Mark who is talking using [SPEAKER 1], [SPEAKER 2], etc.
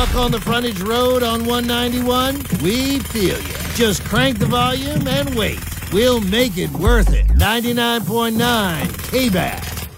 [SPEAKER 1] stuck on the frontage road on 191? We feel you. Just crank the volume and wait. We'll make it worth it. 99.9 K-Bass.